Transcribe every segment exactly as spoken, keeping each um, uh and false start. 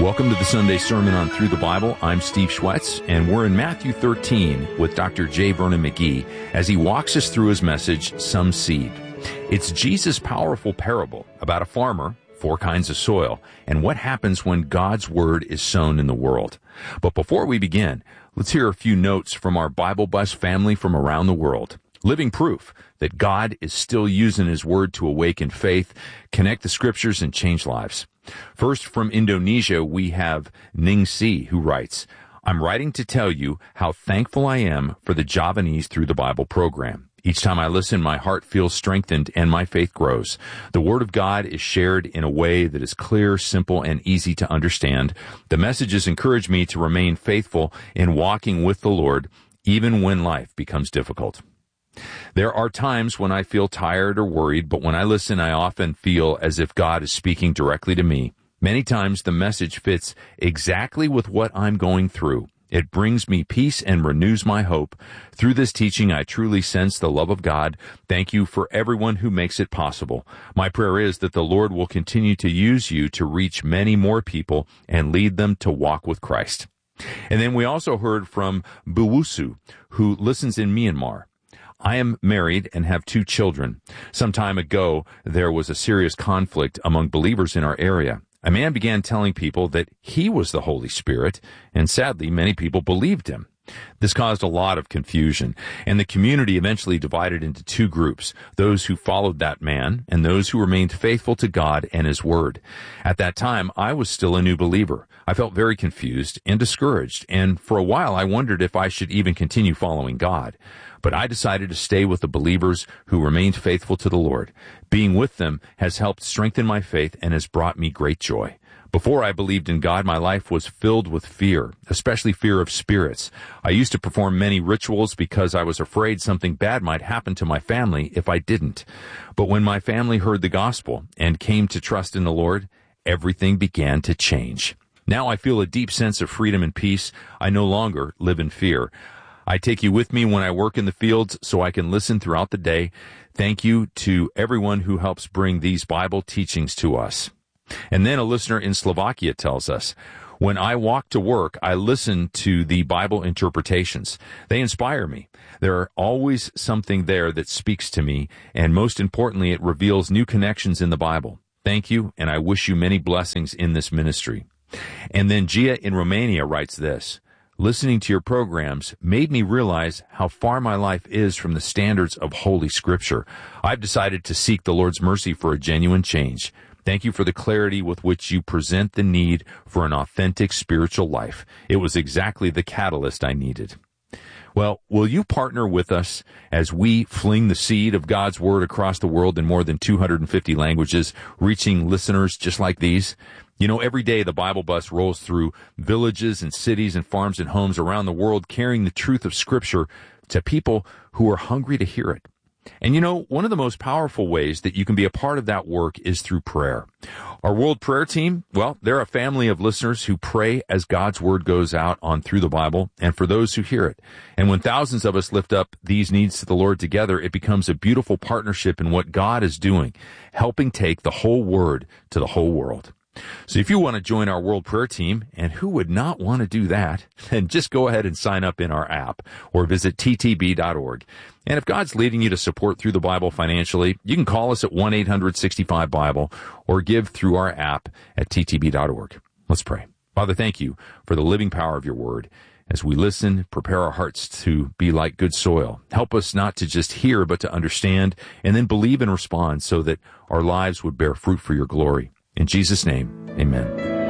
Welcome to the Sunday Sermon on Through the Bible. I'm Steve Schwetz, and we're in Matthew thirteen with Doctor J. Vernon McGee as he walks us through his message, Some Seed. It's Jesus' powerful parable about a farmer, four kinds of soil, and what happens when God's Word is sown in the world. But before we begin, let's hear a few notes from our Bible Bus family from around the world. Living proof that God is still using His Word to awaken faith, connect the Scriptures, and change lives. First, from Indonesia, we have Ning Si, who writes, I'm writing to tell you how thankful I am for the Javanese Through the Bible program. Each time I listen, my heart feels strengthened and my faith grows. The Word of God is shared in a way that is clear, simple, and easy to understand. The messages encourage me to remain faithful in walking with the Lord, even when life becomes difficult. There are times when I feel tired or worried, but when I listen, I often feel as if God is speaking directly to me. Many times the message fits exactly with what I'm going through. It brings me peace and renews my hope. Through this teaching, I truly sense the love of God. Thank you for everyone who makes it possible. My prayer is that the Lord will continue to use you to reach many more people and lead them to walk with Christ. And then we also heard from Buwusu, who listens in Myanmar. I am married and have two children. Some time ago, there was a serious conflict among believers in our area. A man began telling people that he was the Holy Spirit, and sadly, many people believed him. This caused a lot of confusion, and the community eventually divided into two groups, those who followed that man and those who remained faithful to God and His Word. At that time, I was still a new believer. I felt very confused and discouraged, and for a while I wondered if I should even continue following God. But I decided to stay with the believers who remained faithful to the Lord. Being with them has helped strengthen my faith and has brought me great joy. Before I believed in God, my life was filled with fear, especially fear of spirits. I used to perform many rituals because I was afraid something bad might happen to my family if I didn't. But when my family heard the gospel and came to trust in the Lord, everything began to change. Now I feel a deep sense of freedom and peace. I no longer live in fear. I take you with me when I work in the fields so I can listen throughout the day. Thank you to everyone who helps bring these Bible teachings to us. And then a listener in Slovakia tells us, when I walk to work, I listen to the Bible interpretations. They inspire me. There are always something there that speaks to me, and most importantly, it reveals new connections in the Bible. Thank you, and I wish you many blessings in this ministry. And then Gia in Romania writes this, listening to your programs made me realize how far my life is from the standards of Holy Scripture. I've decided to seek the Lord's mercy for a genuine change. Thank you for the clarity with which you present the need for an authentic spiritual life. It was exactly the catalyst I needed. Well, will you partner with us as we fling the seed of God's Word across the world in more than two hundred fifty languages, reaching listeners just like these? You know, every day the Bible Bus rolls through villages and cities and farms and homes around the world carrying the truth of Scripture to people who are hungry to hear it. And you know, one of the most powerful ways that you can be a part of that work is through prayer. Our World Prayer Team, well, they're a family of listeners who pray as God's Word goes out on Through the Bible and for those who hear it. And when thousands of us lift up these needs to the Lord together, it becomes a beautiful partnership in what God is doing, helping take the whole Word to the whole world. So if you want to join our World Prayer Team, and who would not want to do that, then just go ahead and sign up in our app or visit T T B dot org. And if God's leading you to support Through the Bible financially, you can call us at one eight hundred sixty-five Bible or give through our app at T T B dot org. Let's pray. Father, thank you for the living power of your Word. As we listen, prepare our hearts to be like good soil. Help us not to just hear, but to understand and then believe and respond so that our lives would bear fruit for your glory. In Jesus' name, amen.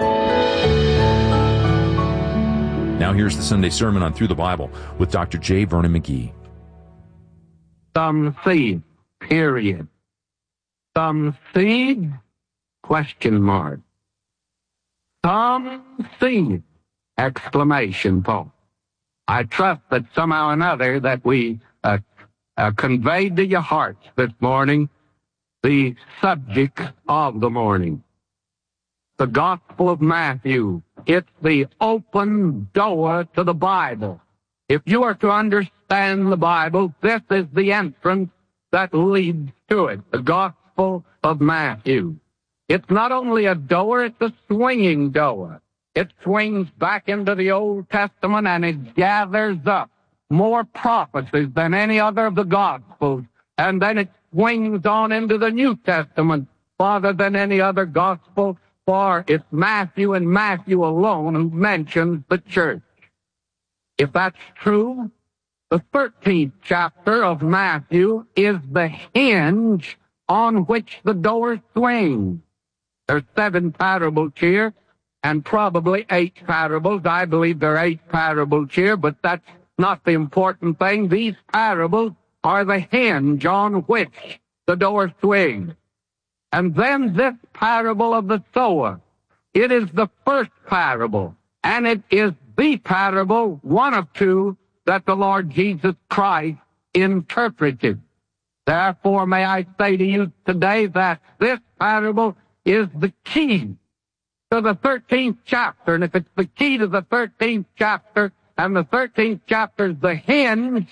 Now here's the Sunday Sermon on Through the Bible with Doctor J. Vernon McGee. Some seed, period. Some seed, question mark. Some seed, exclamation point. I trust that somehow or another that we uh, uh, conveyed to your hearts this morning the subject of the morning. The Gospel of Matthew. It's the open door to the Bible. If you are to understand the Bible, this is the entrance that leads to it, the Gospel of Matthew. It's not only a door, it's a swinging door. It swings back into the Old Testament, and it gathers up more prophecies than any other of the Gospels. And then it swings on into the New Testament farther than any other Gospel, for it's Matthew and Matthew alone who mentions the church. If that's true, the thirteenth chapter of Matthew is the hinge on which the door swings. There's seven parables here, and probably eight parables. I believe there are eight parables here, but that's not the important thing. These parables are the hinge on which the door swings. And then this parable of the sower, it is the first parable, and it is the parable, one of two, that the Lord Jesus Christ interpreted. Therefore, may I say to you today that this parable is the key to the thirteenth chapter. And if it's the key to the thirteenth chapter, and the thirteenth chapter is the hinge,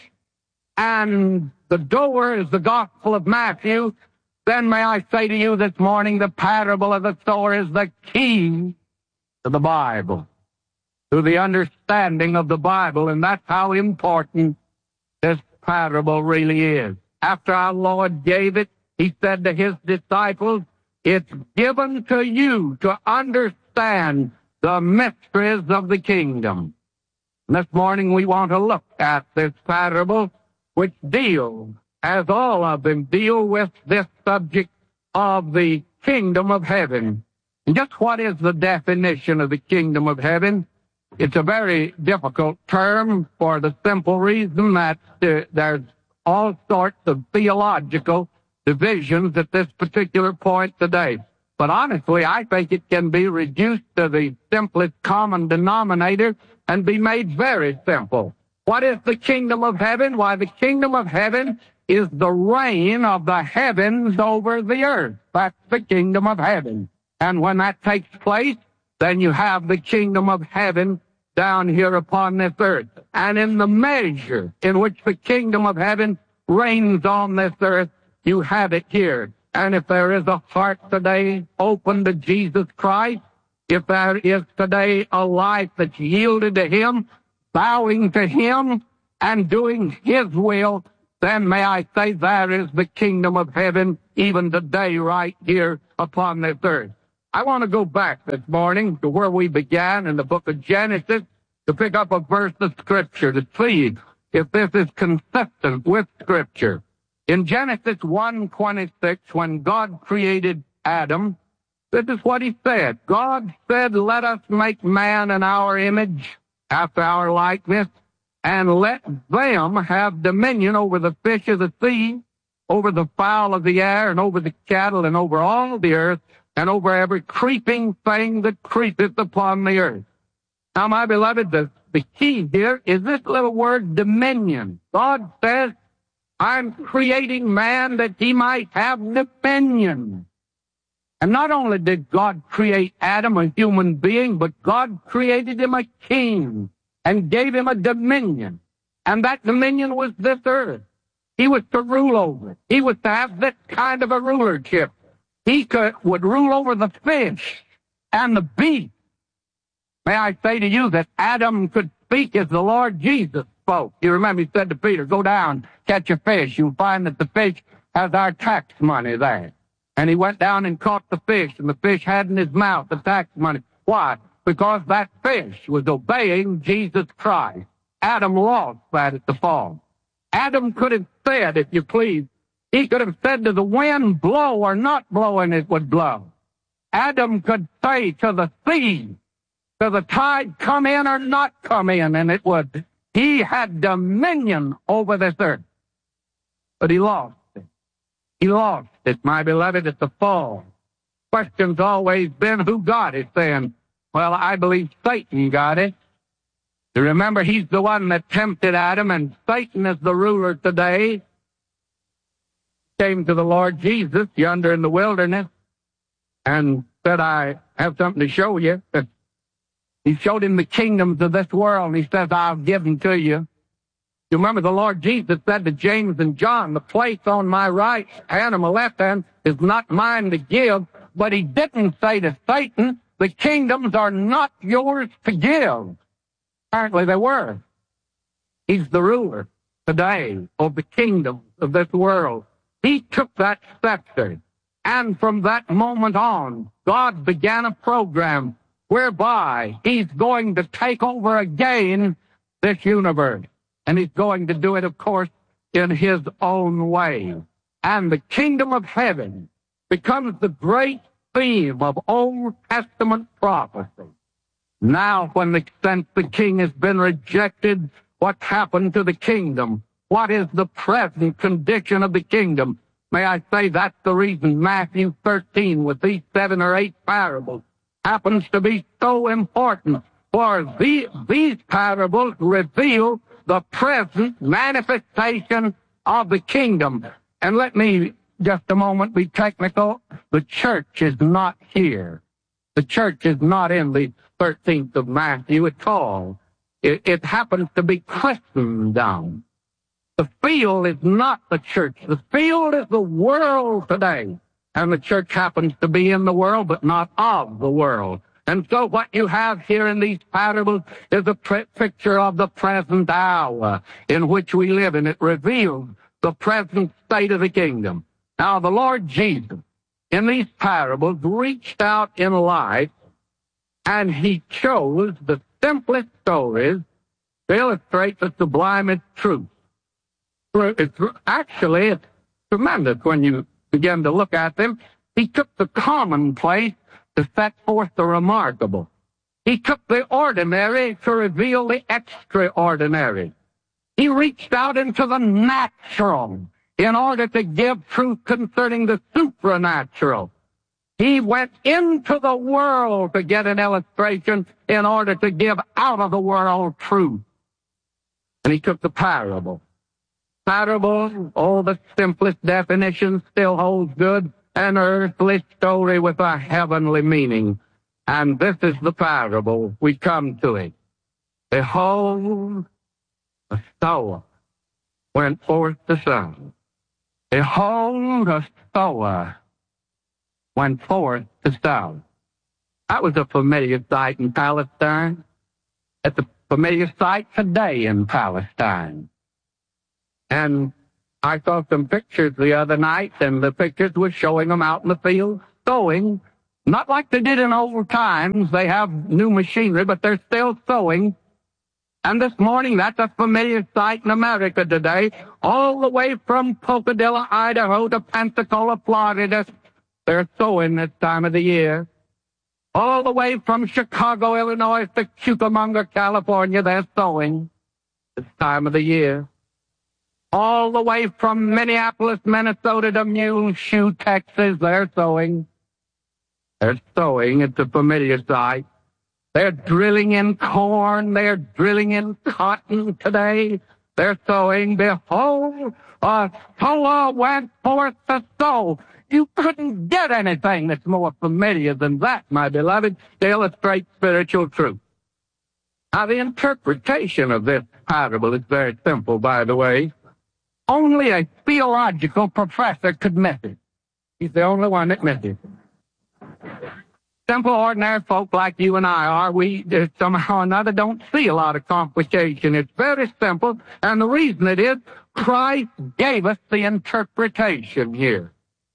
and the door is the Gospel of Matthew, then may I say to you this morning, the parable of the sower is the key to the Bible, to the understanding of the Bible, and that's how important this parable really is. After our Lord gave it, he said to his disciples, it's given to you to understand the mysteries of the kingdom. And this morning we want to look at this parable, which deals, as all of them deal with this subject of the kingdom of heaven. And just what is the definition of the kingdom of heaven? It's a very difficult term for the simple reason that uh, there's all sorts of theological divisions at this particular point today. But honestly, I think it can be reduced to the simplest common denominator and be made very simple. What is the kingdom of heaven? Why, the kingdom of heaven is the reign of the heavens over the earth. That's the kingdom of heaven. And when that takes place, then you have the kingdom of heaven down here upon this earth. And in the measure in which the kingdom of heaven reigns on this earth, you have it here. And if there is a heart today open to Jesus Christ, if there is today a life that's yielded to him, bowing to him, and doing his will, then may I say there is the kingdom of heaven even today right here upon this earth. I want to go back this morning to where we began in the book of Genesis to pick up a verse of Scripture to see if this is consistent with Scripture. In Genesis one twenty-six, when God created Adam, this is what he said. God said, let us make man in our image, after our likeness, and let them have dominion over the fish of the sea, over the fowl of the air, and over the cattle, and over all the earth, and over every creeping thing that creepeth upon the earth. Now, my beloved, the, the key here is this little word, dominion. God says, I'm creating man that he might have dominion. And not only did God create Adam, a human being, but God created him a king and gave him a dominion. And that dominion was this earth. He was to rule over it. He was to have this kind of a rulership. He could, would rule over the fish and the beast. May I say to you that Adam could speak as the Lord Jesus spoke. You remember he said to Peter, go down, catch a fish. You'll find that the fish has our tax money there. And he went down and caught the fish, and the fish had in his mouth the tax money. Why? Because that fish was obeying Jesus Christ. Adam lost that at the fall. Adam could have said, if you please, he could have said to the wind, blow or not blow, and it would blow. Adam could say to the sea, to the tide, come in or not come in, and it would. He had dominion over this earth. But he lost it. He lost it, my beloved, at the fall. Question's always been, who got it then? Well, I believe Satan got it. You remember, he's the one that tempted Adam, and Satan is the ruler today. Came to the Lord Jesus yonder in the wilderness and said, I have something to show you. He showed him the kingdoms of this world, and he says, I'll give them to you. You remember the Lord Jesus said to James and John, the place on my right hand and my left hand is not mine to give, but he didn't say to Satan The kingdoms are not yours to give. Apparently they were. He's the ruler today of the kingdoms of this world. He took that scepter, and from that moment on, God began a program whereby he's going to take over again this universe. And he's going to do it, of course, in his own way. And the kingdom of heaven becomes the great theme of Old Testament prophecy. Now, when the, since the king has been rejected, what happened to the kingdom? What is the present condition of the kingdom? May I say that's the reason Matthew thirteen, with these seven or eight parables, happens to be so important. For the, these parables reveal the present manifestation of the kingdom. And let me just a moment be technical. The church is not here. The church is not in the thirteenth of Matthew at all. It, it happens to be Christendom. The field is not the church. The field is the world today. And the church happens to be in the world, but not of the world. And so what you have here in these parables is a pre- picture of the present hour in which we live, and it reveals the present state of the kingdom. Now, the Lord Jesus, in these parables, reached out in life, and he chose the simplest stories to illustrate the sublimest truth. It's, actually, it's tremendous when you begin to look at them. He took the commonplace to set forth the remarkable. He took the ordinary to reveal the extraordinary. He reached out into the natural in order to give truth concerning the supernatural. He went into the world to get an illustration in order to give out of the world truth. And he took the parable. Parable, oh, the simplest definition still holds good. An earthly story with a heavenly meaning. And this is the parable. We come to it. Behold, a sower went forth to sow. Behold, a sower went forth to sow. That was a familiar sight in Palestine. It's a familiar sight today in Palestine. And I saw some pictures the other night, and the pictures were showing them out in the field sowing, not like they did in old times. They have new machinery, but they're still sowing. And this morning, that's a familiar sight in America today, all the way from Pocadilla, Idaho to Pensacola, Florida. They're sowing this time of the year. All the way from Chicago, Illinois to Cucamonga, California, they're sowing this time of the year. All the way from Minneapolis, Minnesota to Muleshoe, Texas, they're sowing. They're sowing. It's a familiar sight. They're drilling in corn. They're drilling in cotton today. They're sowing. Behold, a sower went forth to sow. You couldn't get anything that's more familiar than that, my beloved, to illustrate spiritual truth. Now, the interpretation of this parable is very simple, by the way. Only a theological professor could miss it. He's the only one that missed it. Simple, ordinary folk like you and I are, we uh, somehow or another don't see a lot of complication. It's very simple, and the reason it is, Christ gave us the interpretation here.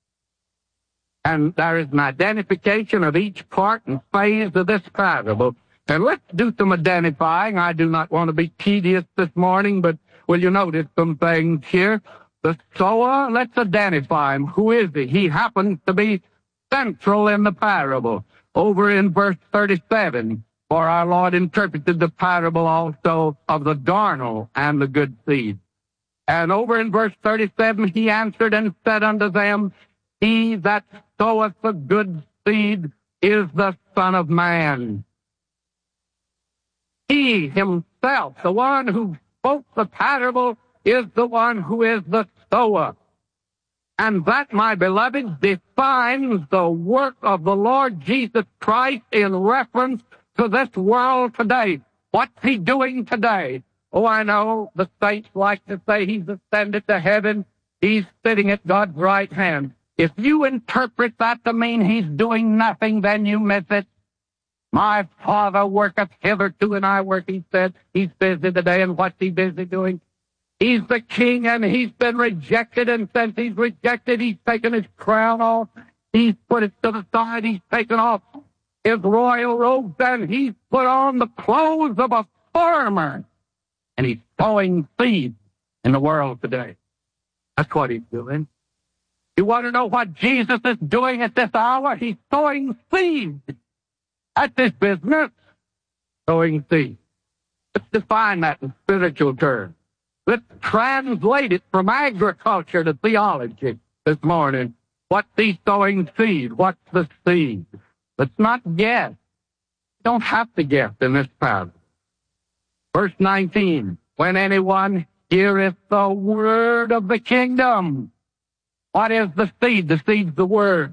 And there is an identification of each part and phase of this parable. And let's do some identifying. I do not want to be tedious this morning, but will you notice some things here? The sower, let's identify him. Who is he? He happens to be central in the parable. Over in verse thirty-seven, for our Lord interpreted the parable also of the darnel and the good seed. And over in verse thirty-seven, he answered and said unto them, He that soweth the good seed is the Son of Man. He himself, the one who spoke the parable, is the one who is the sower. And that, my beloved, defines the work of the Lord Jesus Christ in reference to this world today. What's he doing today? Oh, I know the saints like to say he's ascended to heaven. He's sitting at God's right hand. If you interpret that to mean he's doing nothing, then you miss it. My Father worketh hitherto, and I work, he said. He's busy today, and what's he busy doing? He's the king, and he's been rejected, and since he's rejected, he's taken his crown off. He's put it to the side. He's taken off his royal robes, and he's put on the clothes of a farmer, and he's sowing seed in the world today. That's what he's doing. You want to know what Jesus is doing at this hour? He's sowing seed. That's his business, sowing seed. Let's define that in spiritual terms. Let's translate it from agriculture to theology this morning. What's he sowing seed? What's the seed? Let's not guess. You don't have to guess in this passage. Verse nineteen, when anyone heareth the word of the kingdom. What is the seed? The seed's the word.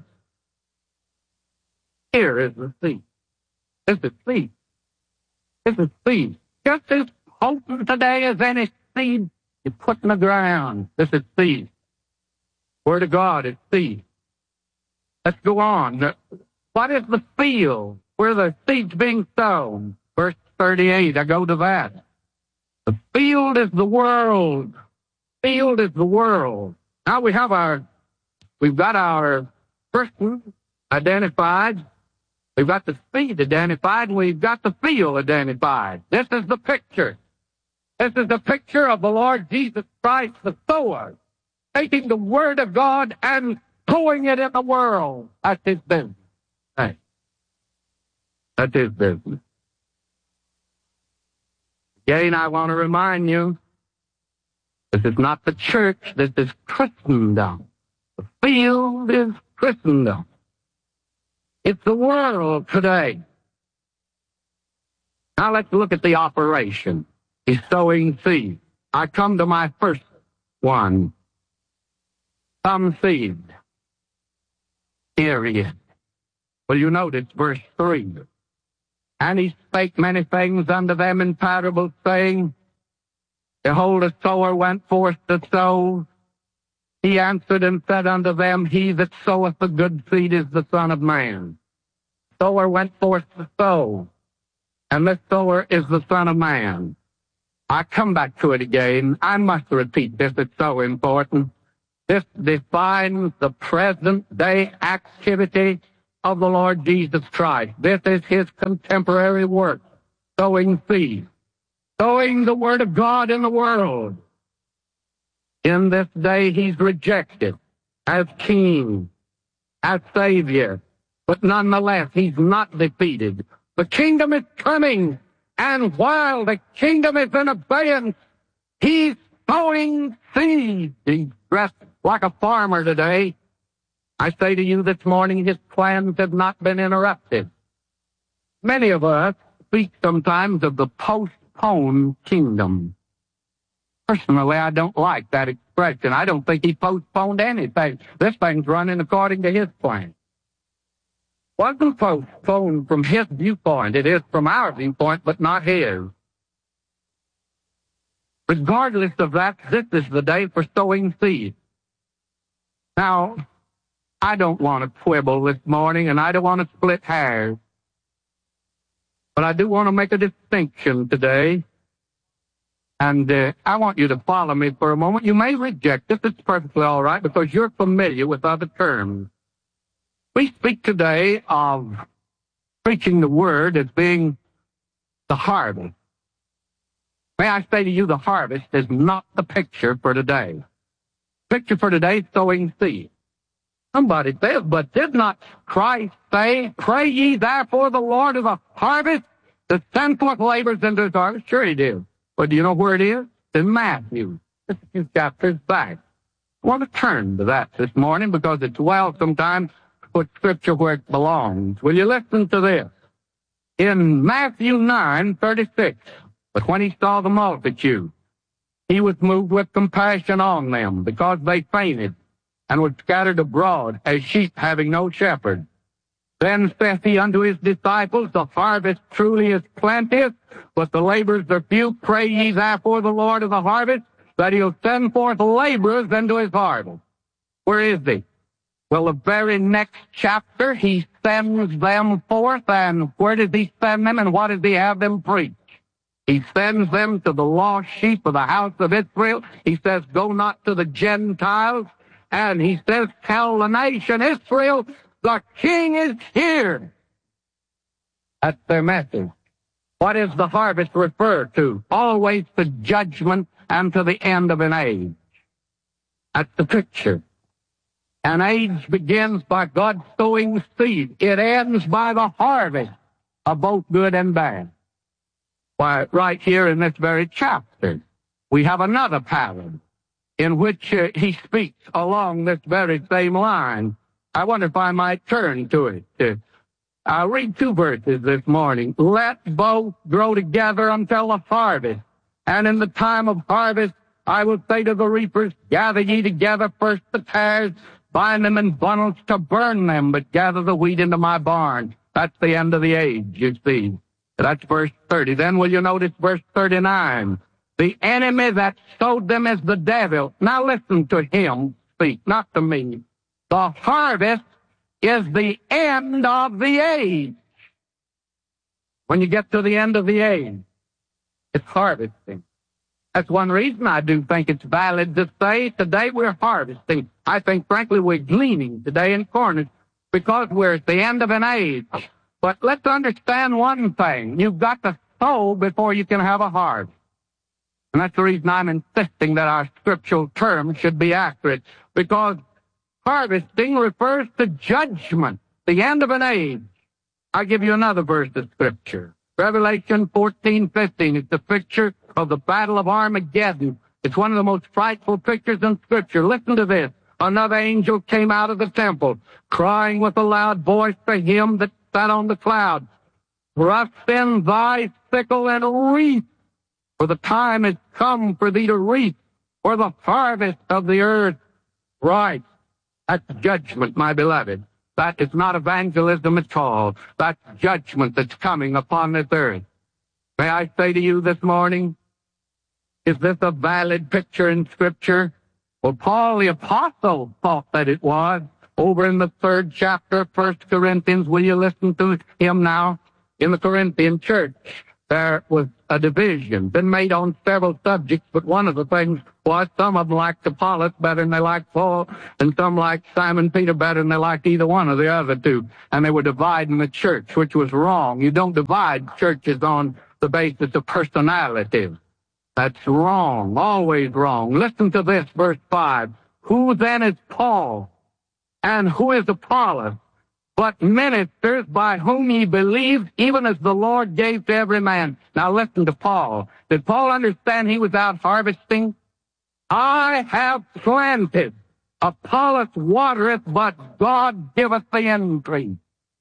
Here is the seed. This is seed. This is seed. Just as potent today as any seed you put in the ground. This is seed. Word of God is seed. Let's go on. What is the field where the seed's being sown? Verse thirty-eight, I go to that. The field is the world. Field is the world. Now we have our, we've got our person identified. We've got the seed identified. We've got the field identified. This is the picture. This is the picture of the Lord Jesus Christ, the sower, taking the Word of God and sowing it in the world. That's his business. Hey. That's his business. Again, I want to remind you, this is not the church, this is Christendom. The field is Christendom. It's the world today. Now let's look at the operation. He's sowing seed. I come to my first one. Some seed. Period. Well, you notice verse three. And he spake many things unto them in parables, saying, Behold, a sower went forth to sow. He answered and said unto them, He that soweth the good seed is the Son of Man. Sower went forth to sow, and this sower is the Son of Man. I come back to it again. I must repeat this. It's so important. This defines the present day activity of the Lord Jesus Christ. This is his contemporary work, sowing seed, sowing the Word of God in the world. In this day, he's rejected as King, as Savior, but nonetheless, he's not defeated. The kingdom is coming, and while the kingdom is in abeyance, he's sowing seed. He's dressed like a farmer today. I say to you this morning, his plans have not been interrupted. Many of us speak sometimes of the postponed kingdom. Personally, I don't like that expression. I don't think he postponed anything. This thing's running according to his plan. Wasn't postponed from his viewpoint. It is from our viewpoint, but not his. Regardless of that, this is the day for sowing seed. Now, I don't want to quibble this morning, and I don't want to split hairs. But I do want to make a distinction today. And uh, I want you to follow me for a moment. You may reject this. It's perfectly all right because you're familiar with other terms. We speak today of preaching the Word as being the harvest. May I say to you, the harvest is not the picture for today. The picture for today is sowing seed. Somebody says, but did not Christ say, Pray ye therefore the Lord of the harvest to send forth laborers into his harvest? Sure he did. But do you know where it is? It's in Matthew. Just a few chapters back. I want to turn to that this morning because it's well sometimes to put Scripture where it belongs. Will you listen to this? In Matthew nine thirty-six, but when he saw the multitude, he was moved with compassion on them because they fainted and were scattered abroad as sheep having no shepherd. Then saith he unto his disciples, The harvest truly is plenteous, but the laborers are few. Pray ye therefore the Lord of the harvest, that he'll send forth laborers into his harvest. Where is he? Well, the very next chapter, he sends them forth, and where does he send them, and what does he have them preach? He sends them to the lost sheep of the house of Israel. He says, go not to the Gentiles. And he says, tell the nation, Israel, the king is here. That's their message. What does the harvest refer to? Always to judgment and to the end of an age. That's the picture. An age begins by God sowing seed. It ends by the harvest of both good and bad. Why, right here in this very chapter, we have another pattern in which uh, he speaks along this very same line. I wonder if I might turn to it. Uh, I'll read two verses this morning. Let both grow together until the harvest. And in the time of harvest, I will say to the reapers, gather ye together first the tares, bind them in bundles to burn them, but gather the wheat into my barn. That's the end of the age, you see. That's verse thirty. Then will you notice verse thirty-nine? The enemy that sowed them is the devil. Now listen to him speak, not to me. The harvest is the end of the age. When you get to the end of the age, it's harvesting. That's one reason I do think it's valid to say today we're harvesting. I think, frankly, we're gleaning today in corners because we're at the end of an age. But let's understand one thing. You've got to sow before you can have a harvest. And that's the reason I'm insisting that our scriptural terms should be accurate, because harvesting refers to judgment, the end of an age. I'll give you another verse of scripture. Revelation fourteen fifteen. It's a picture of the Battle of Armageddon. It's one of the most frightful pictures in Scripture. Listen to this. Another angel came out of the temple, crying with a loud voice to him that sat on the cloud, thrust in thy sickle and reap, for the time is come for thee to reap, for the harvest of the earth ripe. That's judgment, my beloved. That is not evangelism at all. That's judgment that's coming upon this earth. May I say to you this morning, is this a valid picture in Scripture? Well, Paul the Apostle thought that it was. Over in the third chapter of First Corinthians, will you listen to him now? In the Corinthian church, there was a division, been made on several subjects, but one of the things was some of them liked Apollos better than they liked Paul, and some liked Simon Peter better than they liked either one of the other two. And they were dividing the church, which was wrong. You don't divide churches on the basis of personality. That's wrong, always wrong. Listen to this, verse five. Who then is Paul, and who is Apollos, but ministers by whom ye believed, even as the Lord gave to every man? Now listen to Paul. Did Paul understand he was out harvesting? I have planted, Apollos watereth, but God giveth the increase.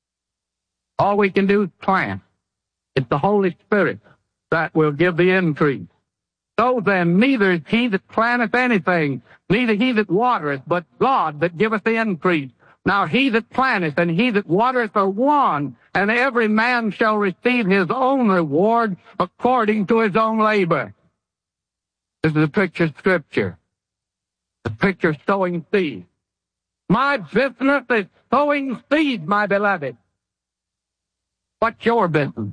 All we can do is plant. It's the Holy Spirit that will give the increase. So then, neither is he that planteth anything, neither he that watereth, but God that giveth the increase. Now he that planteth and he that watereth are one, and every man shall receive his own reward according to his own labor. This is a picture of Scripture. A picture of sowing seed. My business is sowing seed, my beloved. What's your business?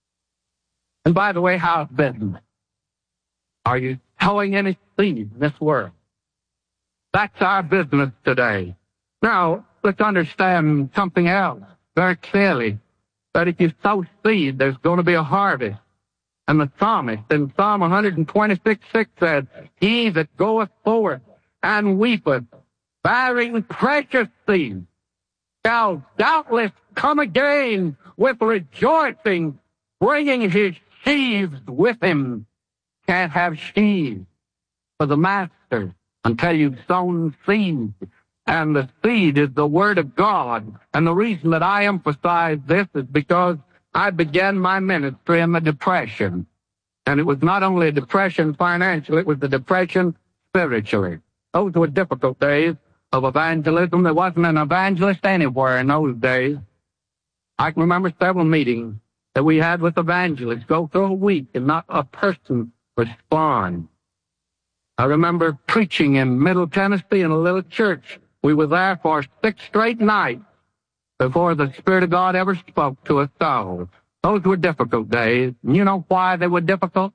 And by the way, how's business? Are you sowing any seed in this world? That's our business today. Now, let's understand something else very clearly, that if you sow seed, there's going to be a harvest. And the psalmist in Psalm one twenty-six six said, he that goeth forth and weepeth, bearing precious seed, shall doubtless come again with rejoicing, bringing his sheaves with him. Can't have sheaves for the master until you've sown seed. And the seed is the Word of God. And the reason that I emphasize this is because I began my ministry in the Depression. And it was not only a depression financially, it was the depression spiritually. Those were difficult days of evangelism. There wasn't an evangelist anywhere in those days. I can remember several meetings that we had with evangelists go through a week and not a person respond. I remember preaching in Middle Tennessee in a little church We were there for six straight nights before the Spirit of God ever spoke to a soul. Those were difficult days. And you know why they were difficult?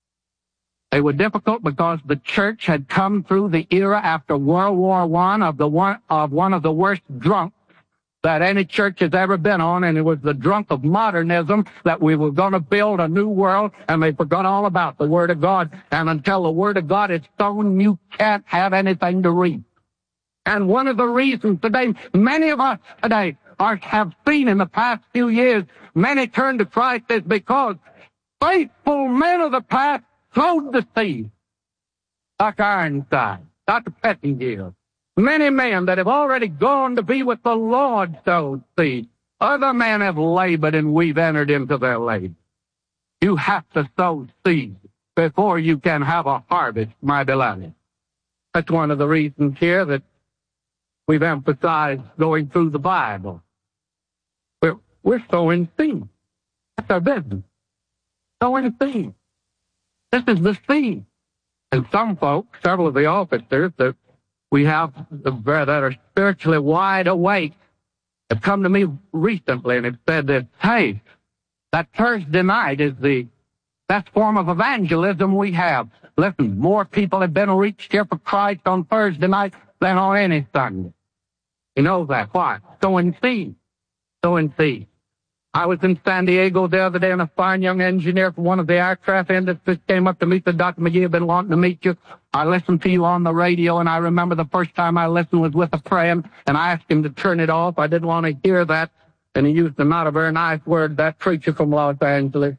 They were difficult because the church had come through the era after World War One of the one of one of the worst drunks that any church has ever been on, and it was the drunk of modernism that we were going to build a new world, and they forgot all about the Word of God. And until the Word of God is sown, you can't have anything to reap. And one of the reasons today, many of us today are, have seen in the past few years, many turn to Christ is because faithful men of the past sowed the seed. Doctor Ironside, Doctor Pettingill, many men that have already gone to be with the Lord sowed seed. Other men have labored and we've entered into their labor. You have to sow seed before you can have a harvest, my beloved. That's one of the reasons here that we've emphasized going through the Bible. We're, we're sowing seed. That's our business. Sowing seed. This is the seed. And some folks, several of the officers that we have that are spiritually wide awake, have come to me recently and have said that, hey, that Thursday night is the best form of evangelism we have. Listen, more people have been reached here for Christ on Thursday night than on any Sunday. You know that. Why? Sowing seed. Sowing seed. I was in San Diego the other day, and a fine young engineer from one of the aircraft industries came up to me and said, Doctor McGee, I've been wanting to meet you. I listened to you on the radio, and I remember the first time I listened was with a friend, and I asked him to turn it off. I didn't want to hear that, and he used a not a very nice word, that preacher from Los Angeles.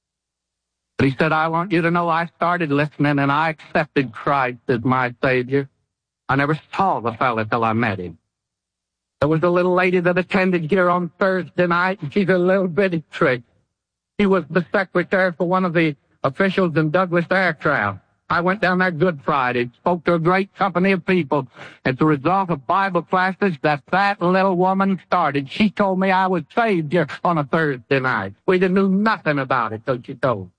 But he said, I want you to know I started listening, and I accepted Christ as my Savior. I never saw the fella till I met him. There was a little lady that attended here on Thursday night, and she's a little bitty trick. She was the secretary for one of the officials in Douglas Aircraft. I went down there Good Friday, spoke to a great company of people. As a result of Bible classes that that little woman started, she told me I was saved here on a Thursday night. We didn't know nothing about it till she told.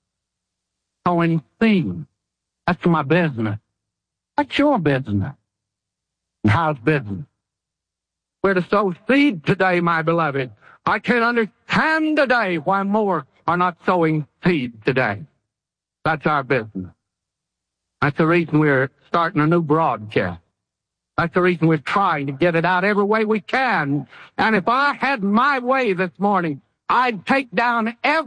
Sowing seed. That's my business. That's your business. And how's business? We're to sow seed today, my beloved. I can't understand today why more are not sowing seed today. That's our business. That's the reason we're starting a new broadcast. That's the reason we're trying to get it out every way we can. And if I had my way this morning, I'd take down every